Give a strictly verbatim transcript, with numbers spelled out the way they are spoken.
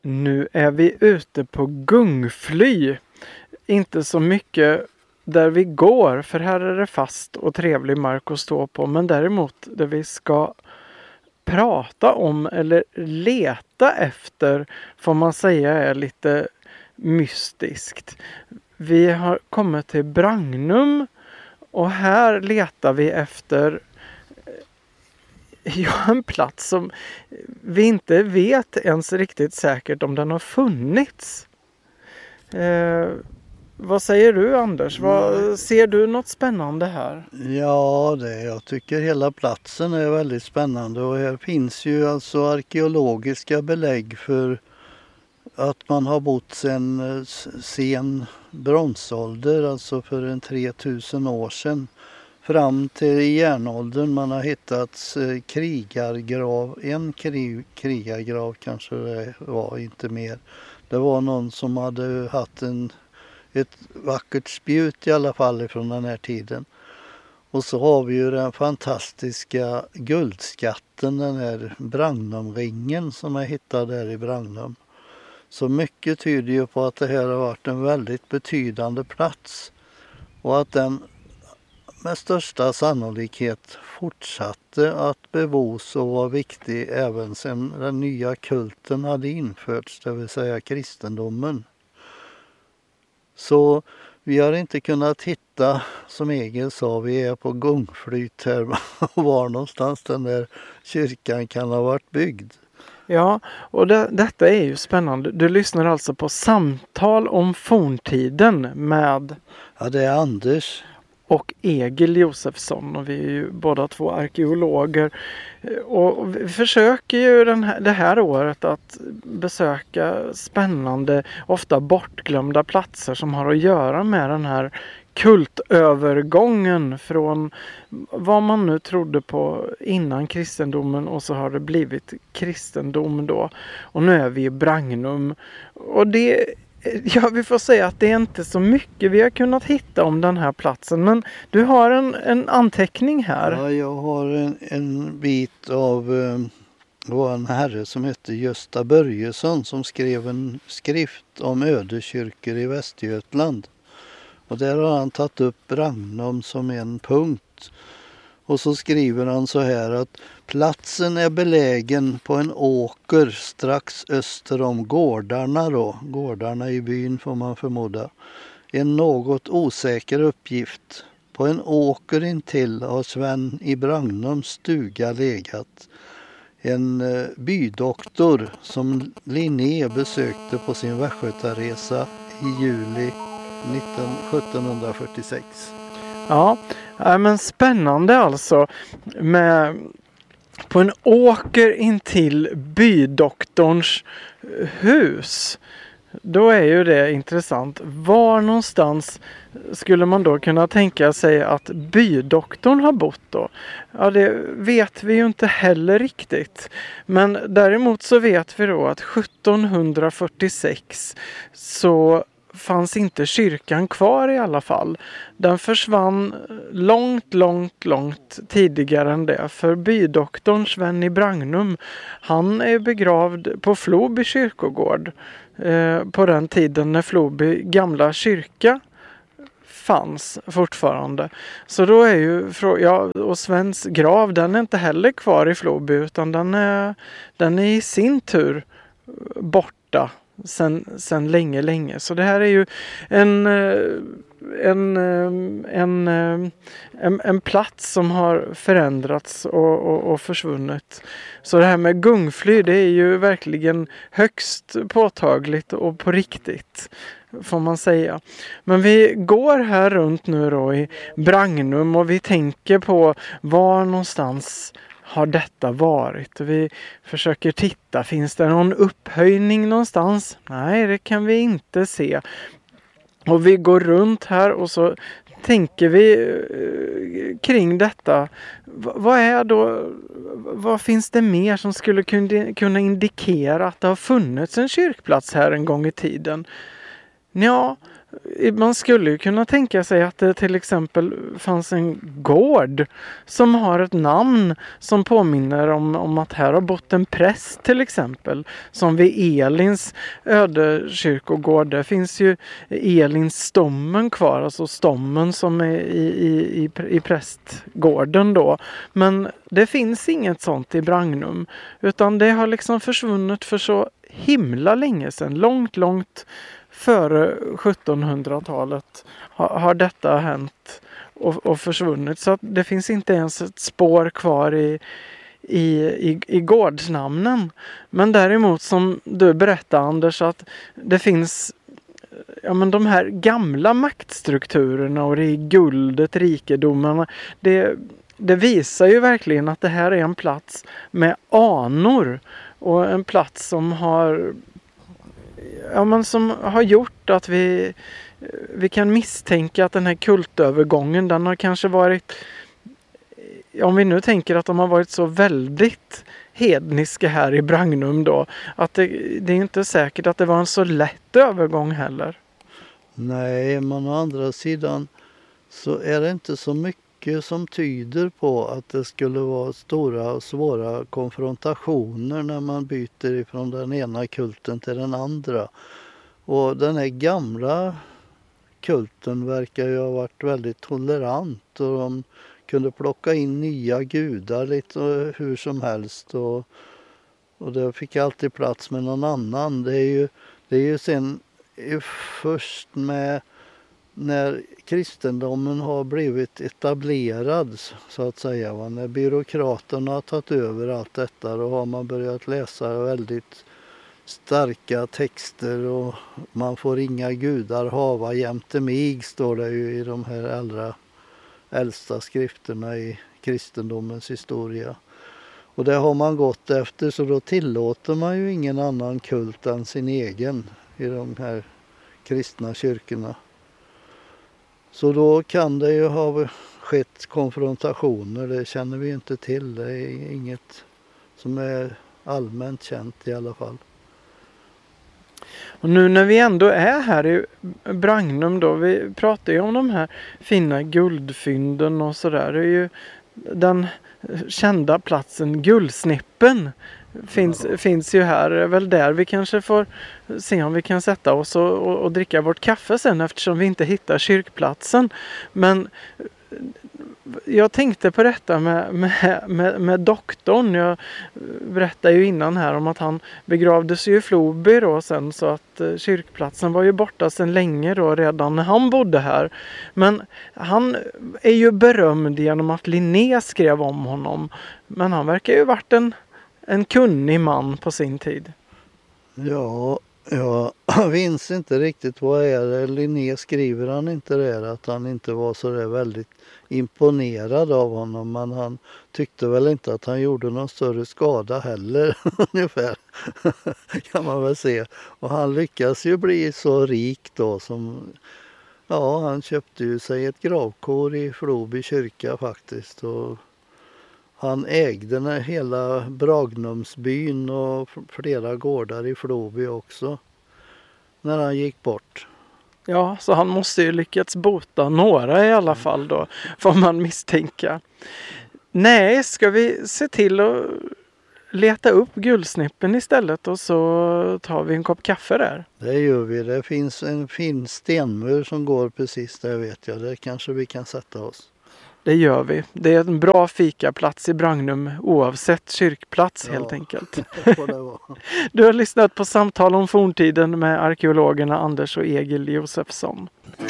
Nu är vi ute på gungfly. Inte så mycket där vi går, för här är det fast och trevlig mark att stå på. Men däremot där vi ska prata om eller leta efter, får man säga, är lite mystiskt. Vi har kommit till Bragnum och här letar vi efter ja, en plats som vi inte vet ens riktigt säkert om den har funnits. Eh, vad säger du, Anders? Vad, ser du något spännande här? Ja, det, jag tycker hela platsen är väldigt spännande och här finns ju alltså arkeologiska belägg för att man har bott sedan sen bronsålder, alltså för en tre tusen år sedan. Fram till järnåldern man har hittat krigargrav, en krig, krigargrav kanske det var, inte mer. Det var någon som hade haft en, ett vackert spjut i alla fall från den här tiden. Och så har vi ju den fantastiska guldskatten, den här Bragnumringen som jag hittade där i Bragnum. Så mycket tyder ju på att det här har varit en väldigt betydande plats och att den med största sannolikhet fortsatte att bebos och var viktig även sedan den nya kulten hade införts, det vill säga kristendomen. Så vi har inte kunnat hitta, som Egil sa, vi är på gungflyt här, var någonstans den där kyrkan kan ha varit byggd. Ja, och det, detta är ju spännande. Du lyssnar alltså på Samtal om forntiden med... Ja, det är Anders och Egil Josefsson, och vi är ju båda två arkeologer och vi försöker ju den här, det här året att besöka spännande, ofta bortglömda platser som har att göra med den här kultövergången från vad man nu trodde på innan kristendomen och så har det blivit kristendom då. Och nu är vi i Bragnum och det ja, vi får säga att det är inte så mycket vi har kunnat hitta om den här platsen. Men du har en, en anteckning här. Ja, jag har en, en bit av det var en herre som hette Gösta Börjesson som skrev en skrift om ödekyrkor i Västergötland. Och där har han tagit upp Bragnum som en punkt. Och så skriver han så här att platsen är belägen på en åker strax öster om gårdarna då. Gårdarna i byn får man förmoda. En något osäker uppgift. På en åker intill har Sven i Bragnums stuga legat. En eh, bydoktor som Linné besökte på sin västgötaresa i juli sjuttonhundrafyrtiosex. Ja, men spännande alltså. Med, på en åker intill bydoktorns hus. Då är ju det intressant. Var någonstans skulle man då kunna tänka sig att bydoktorn har bott då? Ja, det vet vi ju inte heller riktigt. Men däremot så vet vi då att sjuttonhundrafyrtiosex så fanns inte kyrkan kvar i alla fall. Den försvann långt, långt, långt tidigare än det. För bydoktorn Sven i Bragnum, han är begravd på Floby kyrkogård eh, på den tiden när Floby gamla kyrka fanns fortfarande. Så då är ju, ja, och Svens grav, den är inte heller kvar i Floby utan den är, den är i sin tur borta. Sen, sen länge, länge. Så det här är ju en, en, en, en, en plats som har förändrats och, och, och försvunnit. Så det här med gungfly, det är ju verkligen högst påtagligt och på riktigt, får man säga. Men vi går här runt nu då i Bragnum och vi tänker på var någonstans har detta varit? Vi försöker titta, finns det någon upphöjning någonstans? Nej, det kan vi inte se. Och vi går runt här och så tänker vi eh, kring detta. V- vad är då, vad finns det mer som skulle kunna indikera att det har funnits en kyrkplats här en gång i tiden? Ja, Man skulle ju kunna tänka sig att det till exempel fanns en gård som har ett namn som påminner om, om att här har bott en präst till exempel. Som vid Elins ödekyrkogård. Där finns ju Elins stommen kvar, alltså stommen som är i, i, i, i prästgården då. Men det finns inget sånt i Bragnum, utan det har liksom försvunnit för så himla länge sedan, långt, långt före sjuttonhundratalet har, har detta hänt och, och försvunnit. Så att det finns inte ens ett spår kvar i, i, i, i gårdsnamnen. Men däremot som du berättade, Anders, att det finns ja, men de här gamla maktstrukturerna och det är guldet, rikedomarna. Det, det visar ju verkligen att det här är en plats med anor och en plats som har Ja, men som har gjort att vi, vi kan misstänka att den här kultövergången, den har kanske varit, om vi nu tänker att de har varit så väldigt hedniska här i Bragnum då, att det, det är inte säkert att det var en så lätt övergång heller. Nej, men å andra sidan så är det inte så mycket som tyder på att det skulle vara stora och svåra konfrontationer när man byter ifrån den ena kulten till den andra. Och den här gamla kulten verkar ju ha varit väldigt tolerant och de kunde plocka in nya gudar lite hur som helst och, och det fick alltid plats med någon annan. Det är ju, det är ju sen först med när kristendomen har blivit etablerad så att säga, va? När byråkraterna har tagit över allt detta, då har man börjat läsa väldigt starka texter och man får inga gudar hava jämte mig, står det ju i de här allra äldsta skrifterna i kristendomens historia. Och det har man gått efter, så då tillåter man ju ingen annan kult än sin egen i de här kristna kyrkorna. Så då kan det ju ha skett konfrontationer, det känner vi inte till. Det är inget som är allmänt känt i alla fall. Och nu när vi ändå är här i Bragnum då, vi pratar ju om de här fina guldfynden och sådär. Det är ju den kända platsen Guldsnippen finns, ja. finns ju här. Det är väl där vi kanske får se om vi kan sätta oss och, och, och dricka vårt kaffe sen, eftersom vi inte hittar kyrkplatsen. Men jag tänkte på detta med, med, med, med doktorn. Jag berättade ju innan här om att han begravdes ju i Floby då sen, så att kyrkplatsen var ju borta sedan länge då, redan när han bodde här. Men han är ju berömd genom att Linné skrev om honom. Men han verkar ju varit en, en kunnig man på sin tid. Ja, jag minns inte riktigt vad är det. Linné skriver han inte det, att han inte var så där väldigt imponerad av honom, men han tyckte väl inte att han gjorde någon större skada heller ungefär, kan man väl se. Och han lyckas ju bli så rik då som, ja, han köpte ju sig ett gravkår i Floby kyrka faktiskt, och han ägde när hela Bragnumsbyn och flera gårdar i Floby också när han gick bort. Ja, så han måste ju lyckats bota några i alla fall då, får man misstänka. Nej, ska vi se till att leta upp Guldsnippen istället och så tar vi en kopp kaffe där? Det gör vi. Det finns en fin stenmur som går precis där, vet jag. Där kanske vi kan sätta oss. Det gör vi. Det är en bra fikaplats i Bragnum oavsett kyrkplats, ja, helt enkelt. Du har lyssnat på Samtal om forntiden med arkeologerna Anders och Egil Josefsson.